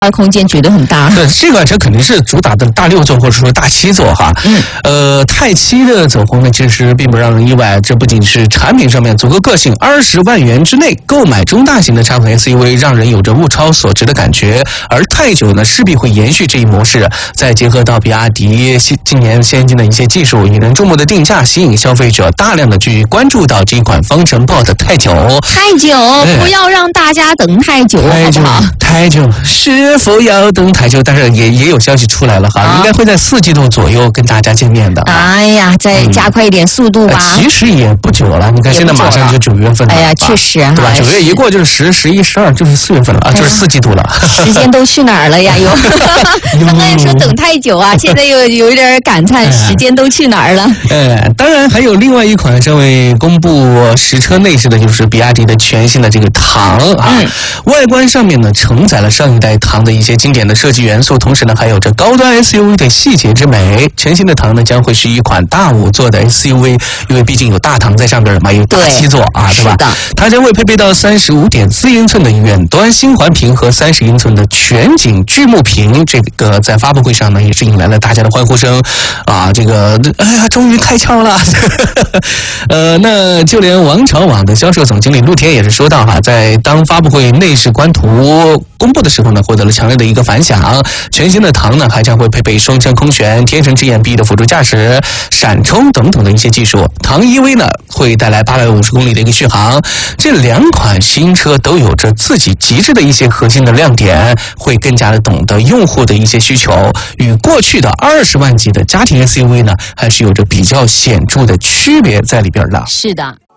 空间绝对很大。 对，这款车肯定是主打的大6座或者说大7座哈。泰7的走红呢，其实并不让人意外。这不仅是产品上面足够个性，20万元之内购买中大型的插混 SUV， 让人有着物超所值的感觉。而泰9呢，势必会延续这一模式，再结合到比亚迪今年先进的一些技术，引人注目的定价，吸引消费者大量的去关注到这一款方程豹的泰9。 泰9，不要让大家等太久，好不好？ 泰9是否要等太久？但是也有消息出来了哈，应该会在4季度左右跟大家见面的。 哎呀，再加快一点速度吧。 其实也不久了，你看现在马上就9月份了。 哎呀，确实， 对吧？9月一过就是10、11、12，就是4月份了啊，就是4季度了。 时间都去哪儿了呀？刚刚说等太久啊，现在又有一点感叹，时间都去哪儿了？ 当然还有另外一款尚未公布实车内饰的，就是比亚迪的全新的这个唐啊。外观上面呢，承载了上一代唐的一些经典的设计元素，同时呢，还有着高端 SUV 的细节之美。全新的唐呢，将会是一款大5座的 SUV， 因为毕竟有大唐在上边嘛，有大7座啊，对吧？它将会配备到35.4英寸的远端新环屏和30英寸的全景巨幕屏。这个在发布会上呢，也是引来了大家的欢呼声啊！这个哎呀，终于开枪了。那就连王朝网的销售总经理陆天也是说到哈，在当发布会内饰官图公布的时候呢，获得了强烈的一个反响。全新的唐呢，还将会配备双腔空悬、天神之眼臂的辅助驾驶、闪充等等的一些技术。唐 EV 呢，会带来850公里的一个续航。这2款新车都有着自己极致的一些核心的亮点，会更加的懂得用户的一些需求，与过去的20万级的家庭 SUV 呢，还是有着比较显著的区别在里边的。 是的。